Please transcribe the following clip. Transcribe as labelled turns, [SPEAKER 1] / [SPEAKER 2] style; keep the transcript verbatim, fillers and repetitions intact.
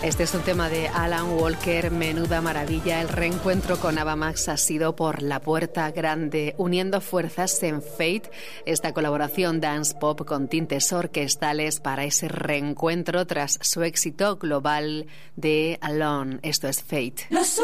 [SPEAKER 1] Este es un tema de Alan Walker, menuda maravilla. El reencuentro con Ava Max ha sido por la puerta grande, uniendo fuerzas en Fate, esta colaboración dance pop con tintes orquestales para ese reencuentro tras su éxito global de Alone. Esto es Fate.